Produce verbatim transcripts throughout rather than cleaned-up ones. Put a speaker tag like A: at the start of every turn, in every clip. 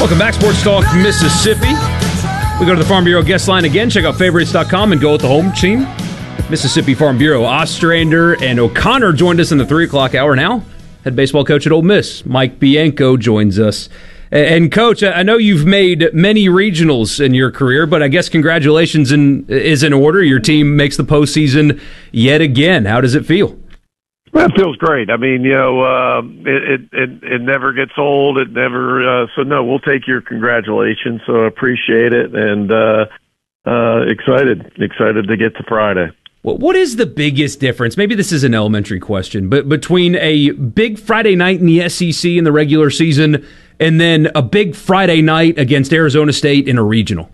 A: Welcome back, Sports Talk Mississippi. We go to the Farm Bureau guest line again. Check out favorites dot com and go with the home team. Mississippi Farm Bureau. Ostrander and O'Connor joined us in the three o'clock hour now. Head baseball coach at Ole Miss, Mike Bianco, joins us. And, Coach, I know you've made many regionals in your career, but I guess congratulations in, is in order. Your team makes the postseason yet again. How does it feel?
B: Well, it feels great. I mean, you know, uh, it, it it never gets old. It never. Uh, so no, we'll take your congratulations. So I appreciate it, and uh, uh, excited, excited to get to Friday.
A: Well, what is the biggest difference? Maybe this is an elementary question, but between a big Friday night in the S E C in the regular season and then a big Friday night against Arizona State in a regional.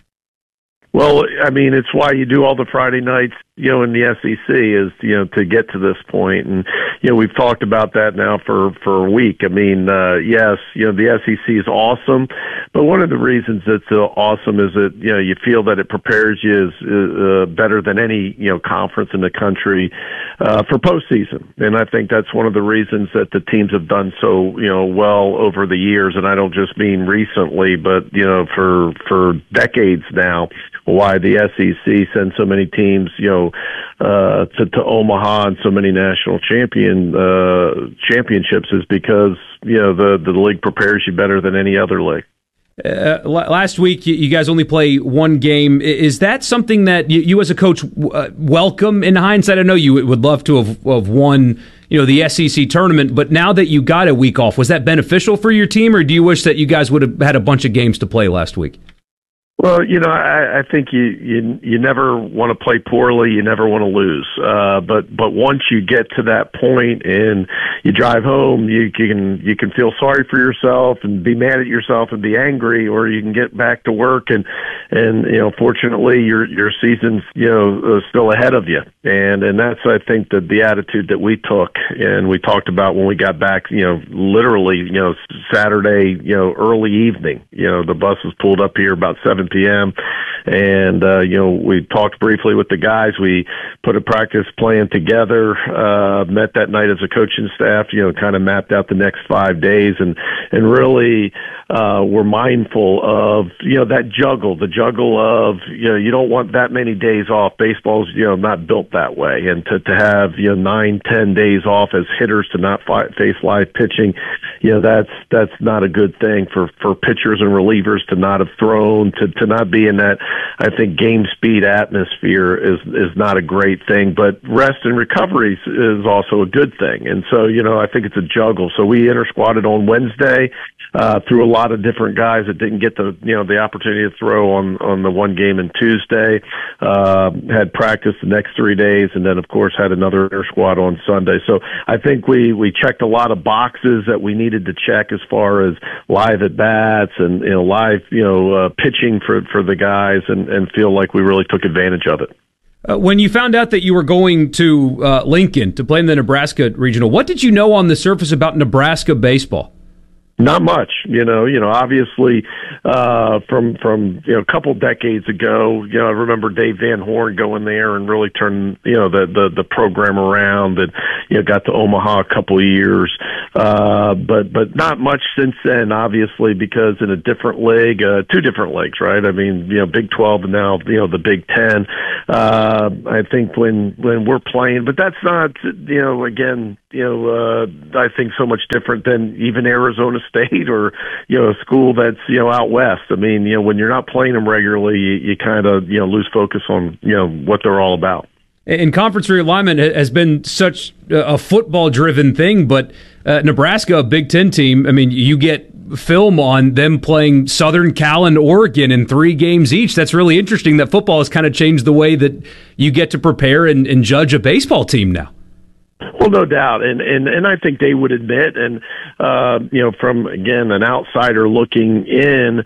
B: Well, I mean, it's why you do all the Friday nights, you know, in the S E C is, you know, to get to this point. And, you know, we've talked about that now for, for a week. I mean, uh, yes, you know, the S E C is awesome, but one of the reasons it's uh, awesome is that, you know, you feel that it prepares you as, uh, better than any, you know, conference in the country, uh, for postseason. And I think that's one of the reasons that the teams have done so, you know, well over the years. And I don't just mean recently, but, you know, for, for decades now, why the S E C sends so many teams, you know, uh, to, to Omaha and so many national champion uh, championships is because, you know, the, the league prepares you better than any other league.
A: Uh, last week, you guys only play one game. Is that something that you, you as a coach uh, welcome in hindsight? I know you would love to have, have won, you know, the S E C tournament, but now that you got a week off, was that beneficial for your team, or do you wish that you guys would have had a bunch of games to play last week?
B: Well, you know, I, I think you, you you never want to play poorly. You never want to lose. Uh, but but once you get to that point and you drive home, you can you can feel sorry for yourself and be mad at yourself and be angry, or you can get back to work and and you know, fortunately, your your season's you know uh, still ahead of you. And and that's I think the the attitude that we took and we talked about when we got back. You know, literally, you know, Saturday, you know, early evening. You know, the bus was pulled up here about seven p.m. And, uh, you know, we talked briefly with the guys. We put a practice plan together, uh, met that night as a coaching staff, you know, kind of mapped out the next five days and, and really, uh, we're mindful of, you know, that juggle, the juggle of, you know, you don't want that many days off. Baseball's, you know, not built that way. And to, to have, you know, nine, ten days off as hitters to not fight, face live pitching, you know, that's, that's not a good thing for, for pitchers and relievers to not have thrown, to, to not be in that, I think, game speed atmosphere is is not a great thing, but rest and recovery is also a good thing. And so, you know, I think it's a juggle. So we inter-squatted on Wednesday uh, through a lot of different guys that didn't get the, you know, the opportunity to throw on, on the one game in Tuesday, uh, had practice the next three days, and then, of course, had another inter-squad on Sunday. So I think we, we checked a lot of boxes that we needed to check as far as live at-bats and, you know, live, you know, uh, pitching for, for the guys, and, and feel like we really took advantage of it.
A: Uh, when you found out that you were going to uh, Lincoln to play in the Nebraska Regional, what did you know on the surface about Nebraska baseball?
B: Not much, you know. You know, obviously, uh, from from you know a couple decades ago, you know, I remember Dave Van Horn going there and really turning you know the the, the program around, and you know got to Omaha a couple of years, uh, but but not much since then. Obviously, because in a different league, uh, two different leagues, right? I mean, you know, Big twelve and now you know the Big Ten. Uh, I think when when we're playing, but that's not you know again. You know, uh, I think so much different than even Arizona State or, you know, a school that's, you know, out west. I mean, you know, when you're not playing them regularly, you, you kind of, you know, lose focus on, you know, what they're all about.
A: And conference realignment has been such a football-driven thing, but uh, Nebraska, a Big Ten team, I mean, you get film on them playing Southern Cal and Oregon in three games each. That's really interesting that football has kind of changed the way that you get to prepare and, and judge a baseball team now.
B: Well, no doubt, and and and I think they would admit, and uh, you know, from again an outsider looking in,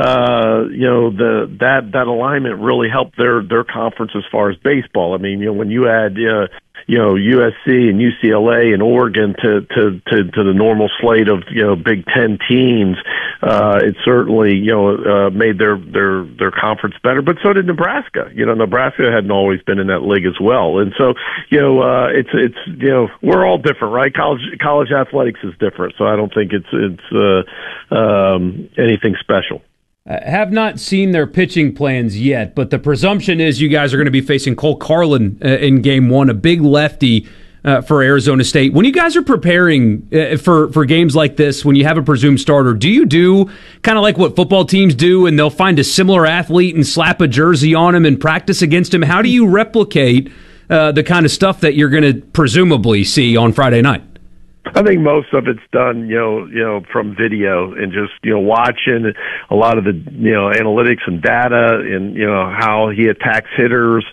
B: uh, you know, the that that alignment really helped their their conference as far as baseball. I mean, you know, when you add uh, you know U S C and U C L A and Oregon to to to, to the normal slate of you know Big Ten teams, uh, it certainly you know uh, made their their their conference better. But so did Nebraska. You know, Nebraska hadn't always been in that league as well, and so you know uh, it's it's you know we're all different, right? College college athletics is different, so I don't think it's it's uh, um, anything special.
A: I have not seen their pitching plans yet, but the presumption is you guys are going to be facing Cole Carlin uh, in game one, a big lefty uh, for Arizona State. When you guys are preparing uh, for, for games like this, when you have a presumed starter, do you do kind of like what football teams do and they'll find a similar athlete and slap a jersey on him and practice against him? How do you replicate uh, the kind of stuff that you're going to presumably see on Friday night?
B: I think most of it's done, you know, you know, from video and just, you know, watching a lot of the, you know, analytics and data and, you know, how he attacks hitters,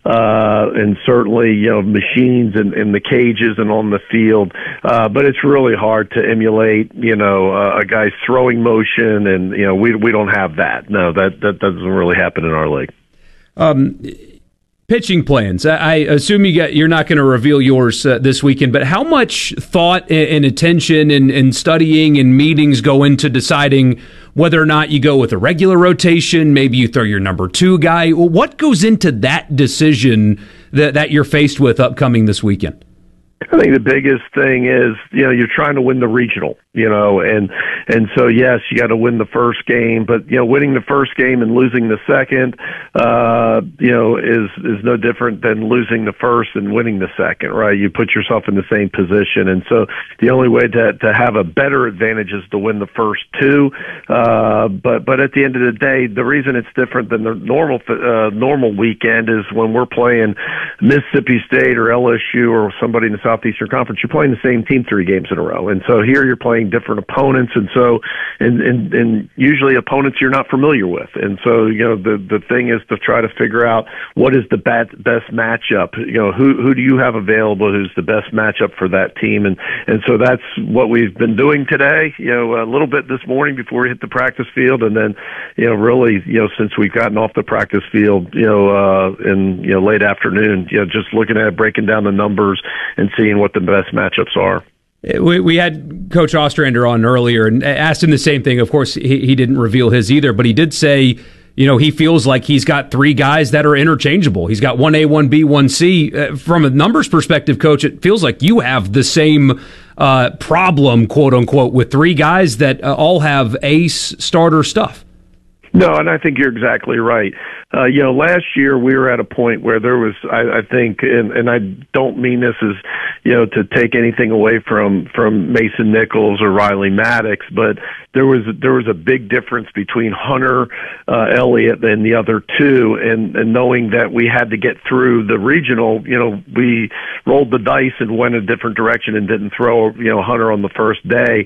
B: uh, and certainly, you know, machines and in, in the cages and on the field. Uh, but it's really hard to emulate, you know, uh, a guy's throwing motion, and, you know, we we don't have that. No, that that doesn't really happen in our league.
A: Um. Pitching plans. I assume you got, you're not going to reveal yours uh, this weekend, but how much thought and attention and, and studying and meetings go into deciding whether or not you go with a regular rotation, maybe you throw your number two guy? What goes into that decision that, that you're faced with upcoming this weekend?
B: I think the biggest thing is, you know, you're trying to win the regional, you know, and, and so, yes, you got to win the first game, but, you know, winning the first game and losing the second, uh, you know, is, is no different than losing the first and winning the second, right? You put yourself in the same position. And so the only way to, to have a better advantage is to win the first two. Uh, but, but at the end of the day, the reason it's different than the normal, uh, normal weekend is when we're playing Mississippi State or L S U or somebody in the Southeastern Conference, you're playing the same team three games in a row. And so here you're playing different opponents. And so, and, and, and usually opponents you're not familiar with. And so, you know, the, the thing is to try to figure out what is the best, best matchup, you know, who, who do you have available who's the best matchup for that team. And, and so that's what we've been doing today, you know, a little bit this morning before we hit the practice field. And then, you know, really, you know, since we've gotten off the practice field, you know, uh, in, you know, late afternoon, you know, just looking at it, breaking down the numbers and seeing what the best matchups are.
A: We, we had Coach Ostrander on earlier and asked him the same thing. Of course, he, he didn't reveal his either, but he did say, you know, he feels like he's got three guys that are interchangeable. He's got one A, one B, one C. Uh, from a numbers perspective, Coach, it feels like you have the same uh, problem, quote unquote, with three guys that uh, all have ace starter stuff.
B: No, and I think you're exactly right. Uh, you know, last year we were at a point where there was, I, I think, and, and I don't mean this as, you know, to take anything away from, from Mason Nichols or Riley Maddox, but there was, there was a big difference between Hunter, uh, Elliott and the other two. And, and knowing that we had to get through the regional, you know, we rolled the dice and went a different direction and didn't throw, you know, Hunter on the first day,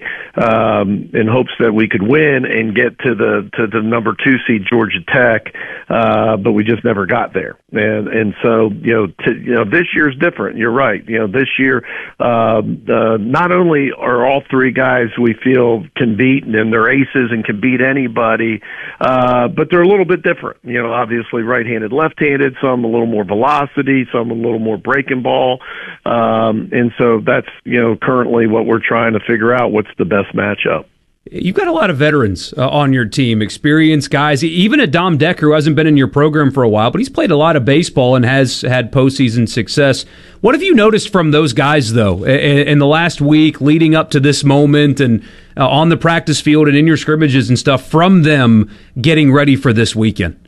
B: um, in hopes that we could win and get to the, to the number two seed Georgia Tech. Uh, but we just never got there. And, and so, you know, to, you know, this year's different. You're right. You know, this year, uh, uh, not only are all three guys we feel can beat and they're aces and can beat anybody, uh, but they're a little bit different. You know, obviously right-handed, left-handed, some a little more velocity, some a little more breaking ball. Um, and so that's, you know, currently what we're trying to figure out, what's the best matchup.
A: You've got a lot of veterans uh, on your team, experienced guys, even a Dom Decker who hasn't been in your program for a while, but he's played a lot of baseball and has had postseason success. What have you noticed from those guys, though, in, in the last week leading up to this moment and uh, on the practice field and in your scrimmages and stuff from them getting ready for this weekend?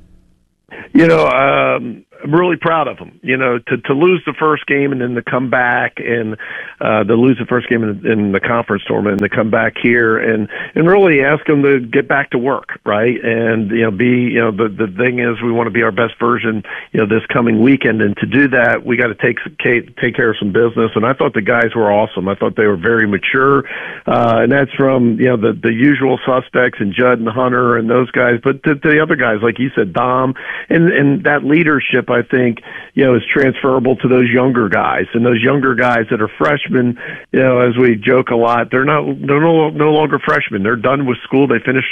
B: You know, um, I'm really proud of them, you know, to, to lose the first game and then to come back and uh, to lose the first game in, in the conference tournament and to come back here and, and really ask them to get back to work, right? And, you know, be, you know, the, the thing is we want to be our best version, you know, this coming weekend. And to do that, we got to take, take care of some business. And I thought the guys were awesome. I thought they were very mature. Uh, and that's from, you know, the, the usual suspects and Judd and Hunter and those guys, but to, to the other guys, like you said, Dom, and, and that leadership, I think, you know, is transferable to those younger guys. And those younger guys that are freshmen, you know, as we joke a lot, they're not, they're no, no longer freshmen. They're done with school. They finished